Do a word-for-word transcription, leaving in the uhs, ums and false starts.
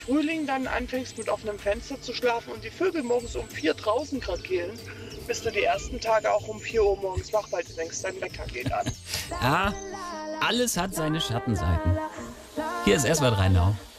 Frühling dann anfängst mit offenem Fenster zu schlafen und die Vögel morgens um vier draußen krakeelen, bist du die ersten Tage auch um vier Uhr morgens wach, weil du denkst, dein Wecker geht an. Ja, alles hat seine Schattenseiten. Hier ist S W R drei Now.